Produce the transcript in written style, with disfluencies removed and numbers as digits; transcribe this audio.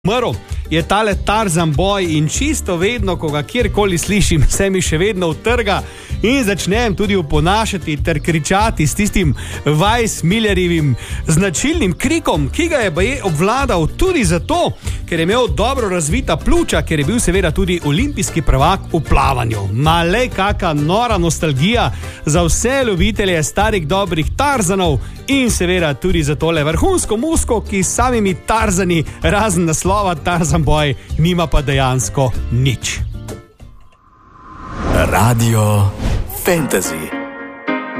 Umrl je tale Tarzan Boy in čisto vedno, ko ga kjerkoli slišim, se mi še vedno utrga in začnem tudi oponašati ter kričati s tistim Weiss Millerjevim značilnim krikom, ki ga je baje obvladal tudi zato, ker je imel dobro razvita pljuča, ker je bil seveda tudi olimpijski prvak v plavanju. Malej kaka nora nostalgija za vse ljubitelje starih dobrih Tarzanov in seveda tudi za tole vrhunsko musko, ki s samimi Tarzani razen naslova Tarzan Boy nima pa dejansko nič. Radio Fantasy.